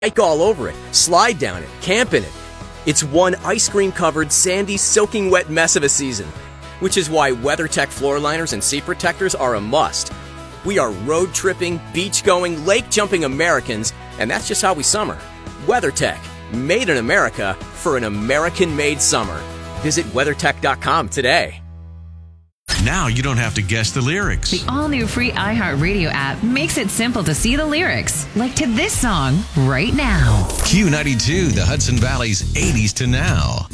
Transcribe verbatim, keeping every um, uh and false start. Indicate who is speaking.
Speaker 1: Bike all over it, slide down it, camp in it. It's one ice cream covered, sandy, soaking wet mess of a season, which is why WeatherTech floor liners and seat protectors are a must. We are road tripping, beach going, lake jumping Americans, and that's just how we summer. WeatherTech, made in America for an American made summer. Visit weathertech dot com today.
Speaker 2: Now you don't have to guess the lyrics.
Speaker 3: The all-new free iHeartRadio app makes it simple to see the lyrics, like to this song right now.
Speaker 2: Q ninety-two, the Hudson Valley's eighties to now.